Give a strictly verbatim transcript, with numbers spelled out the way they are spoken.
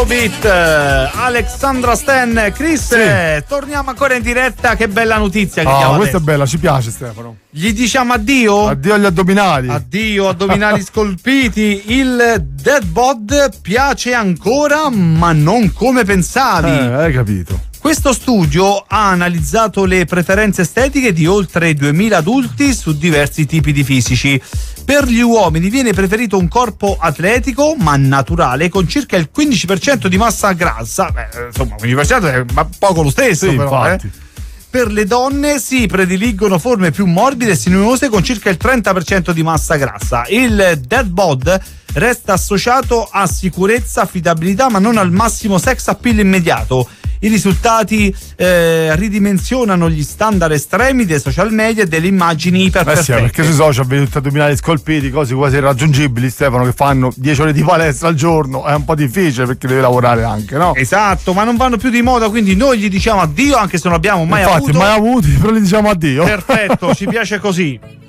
Afrobeat, Alexandra Stan, Chris, Sì. torniamo ancora in diretta, che bella notizia che Ah, diamo questa adesso. è bella, ci piace Stefano. Gli diciamo addio? Addio agli addominali. Addio addominali scolpiti, il dead bod piace ancora ma non come pensavi. Eh, hai capito. Questo studio ha analizzato le preferenze estetiche di oltre duemila adulti su diversi tipi di fisici. Per gli uomini viene preferito un corpo atletico ma naturale con circa il quindici per cento di massa grassa. Beh, insomma, quindici per cento è poco lo stesso, Sì, però, infatti. eh. Per le donne si prediligono forme più morbide e sinuose con circa il trenta per cento di massa grassa. Il dead bod resta associato a sicurezza, affidabilità, ma non al massimo sex appeal immediato. I risultati eh, ridimensionano gli standard estremi dei social media e delle immagini Eh iperperfette. sì, perché sui social vedi tutti addominali scolpiti, cose quasi irraggiungibili, Stefano, che fanno dieci ore di palestra al giorno. È un po' difficile perché devi lavorare anche, no? Esatto, ma non vanno più di moda, quindi noi gli diciamo addio, anche se non abbiamo mai Infatti, avuto. mai avuti, però gli diciamo addio. Perfetto, ci piace così.